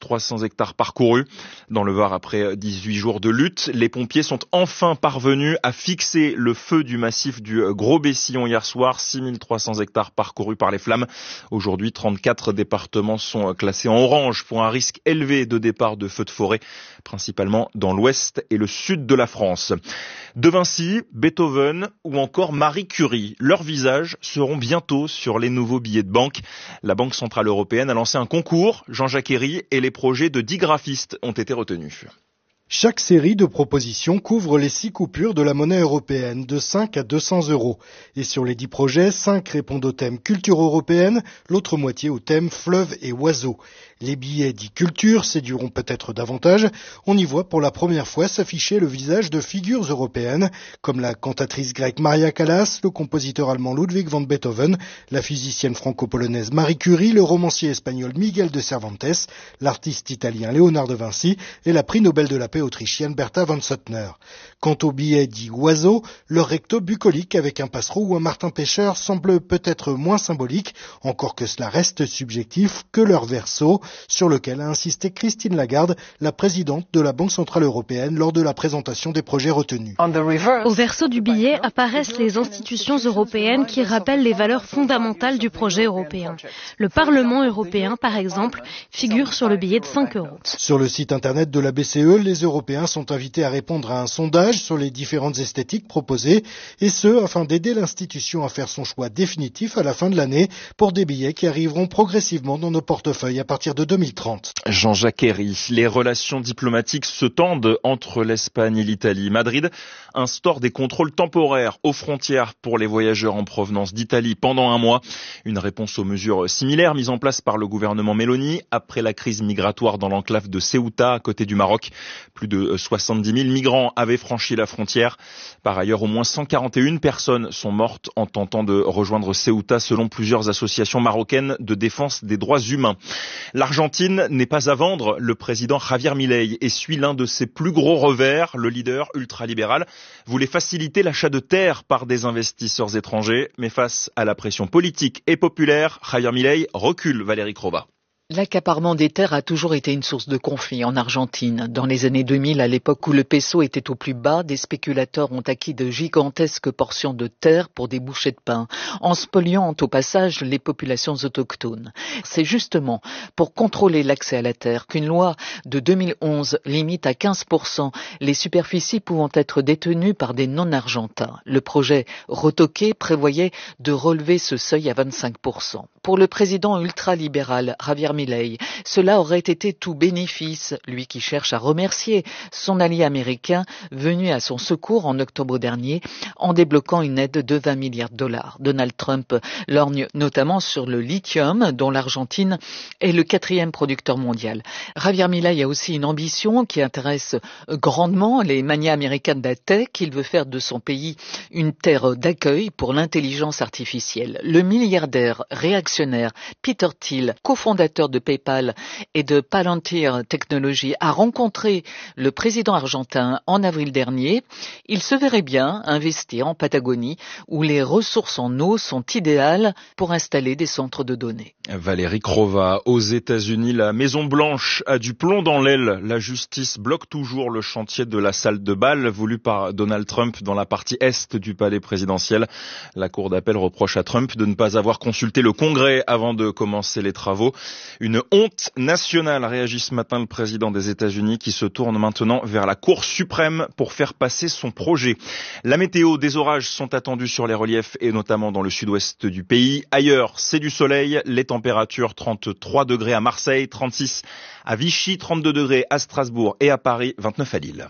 6300 hectares parcourus. Dans le Var, après 18 jours de lutte, les pompiers sont enfin parvenus à fixer le feu du massif du Gros-Bessillon hier soir. 6300 hectares parcourus par les flammes. Aujourd'hui, 34 départements sont classés en orange pour un risque élevé de départ de feux de forêt, principalement dans l'ouest et le sud de la France. De Vinci, Beethoven ou encore Marie Curie, leurs visages seront bientôt sur les nouveaux billets de banque. La Banque Centrale Européenne a lancé un concours, Jean-Jacques Herry, et les projets de 10 graphistes ont été retenus. Chaque série de propositions couvre les 6 coupures de la monnaie européenne, de 5 à 200 €. Et sur les 10 projets, 5 répondent au thème culture européenne, l'autre moitié au thème fleuve et oiseaux. Les billets dits culture séduiront peut-être davantage. On y voit pour la première fois s'afficher le visage de figures européennes, comme la cantatrice grecque Maria Callas, le compositeur allemand Ludwig van Beethoven, la physicienne franco-polonaise Marie Curie, le romancier espagnol Miguel de Cervantes, l'artiste italien Léonard de Vinci et la prix Nobel de la paix autrichienne Bertha von Suttner. Quant aux billets dits oiseaux, leur recto bucolique avec un passereau ou un martin pêcheur semble peut-être moins symbolique, encore que cela reste subjectif, que leur verso, sur lequel a insisté Christine Lagarde, la présidente de la Banque Centrale Européenne, lors de la présentation des projets retenus. Au verso du billet apparaissent les institutions européennes qui rappellent les valeurs fondamentales du projet européen. Le Parlement européen, par exemple, figure sur le billet de 5 €. Sur le site internet de la BCE, les Européens sont invités à répondre à un sondage sur les différentes esthétiques proposées, et ce, afin d'aider l'institution à faire son choix définitif à la fin de l'année pour des billets qui arriveront progressivement dans nos portefeuilles à partir de 2030. Jean-Jacques Herry, les relations diplomatiques se tendent entre l'Espagne et l'Italie. Madrid instaure des contrôles temporaires aux frontières pour les voyageurs en provenance d'Italie pendant un mois. Une réponse aux mesures similaires mises en place par le gouvernement Meloni après la crise migratoire dans l'enclave de Ceuta à côté du Maroc. Plus de 70 000 migrants avaient franchi la frontière. Par ailleurs, au moins 141 personnes sont mortes en tentant de rejoindre Ceuta selon plusieurs associations marocaines de défense des droits humains. L'Argentine n'est pas à vendre. Le président Javier Milei essuie l'un de ses plus gros revers. Le leader ultralibéral voulait faciliter l'achat de terres par des investisseurs étrangers. Mais face à la pression politique et populaire, Javier Milei recule. Valérie Crova. L'accaparement des terres a toujours été une source de conflit en Argentine. Dans les années 2000, à l'époque où le peso était au plus bas, des spéculateurs ont acquis de gigantesques portions de terre pour des bouchées de pain, en spoliant au passage les populations autochtones. C'est justement pour contrôler l'accès à la terre qu'une loi de 2011 limite à 15% les superficies pouvant être détenues par des non-argentins. Le projet retoqué prévoyait de relever ce seuil à 25%. Pour le président ultralibéral Javier Milei, cela aurait été tout bénéfice, lui qui cherche à remercier son allié américain venu à son secours en octobre dernier en débloquant une aide de 20 milliards de dollars. Donald Trump lorgne notamment sur le lithium dont l'Argentine est le 4e producteur mondial. Javier Milei a aussi une ambition qui intéresse grandement les manias américains de la tech. Il veut faire de son pays une terre d'accueil pour l'intelligence artificielle. Le milliardaire réactionnaire Peter Thiel, cofondateur de PayPal et de Palantir Technologies, a rencontré le président argentin en avril dernier. Il se verrait bien investir en Patagonie où les ressources en eau sont idéales pour installer des centres de données. Valérie Crova, aux États-Unis, la Maison-Blanche a du plomb dans l'aile. La justice bloque toujours le chantier de la salle de bal voulu par Donald Trump dans la partie est du palais présidentiel. La Cour d'appel reproche à Trump de ne pas avoir consulté le Congrès avant de commencer les travaux. Une honte nationale, réagit ce matin le président des États-Unis qui se tourne maintenant vers la Cour suprême pour faire passer son projet. La météo, des orages sont attendus sur les reliefs et notamment dans le sud-ouest du pays. Ailleurs, c'est du soleil. Les températures 33 degrés à Marseille, 36 à Vichy, 32 degrés à Strasbourg et à Paris, 29 à Lille.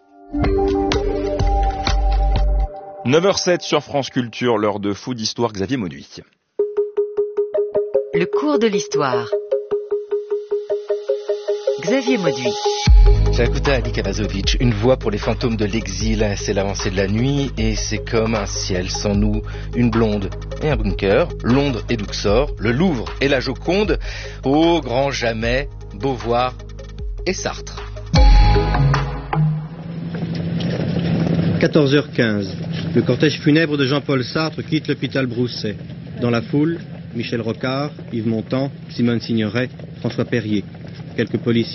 9h07 sur France Culture, l'heure de Food Histoire, Xavier Mauduit. Le cours de l'histoire. Xavier Mauduit. J'ai écouté Ali Kabazovic, une voix pour les fantômes de l'exil. C'est l'avancée de la nuit et c'est comme un ciel sans nous. Une blonde et un bunker, Londres et Luxor, le Louvre et la Joconde, au grand jamais, Beauvoir et Sartre. 14h15. Le cortège funèbre de Jean-Paul Sartre quitte l'hôpital Broussais. Dans la foule, Michel Rocard, Yves Montand, Simone Signoret, François Perrier. Quelques policiers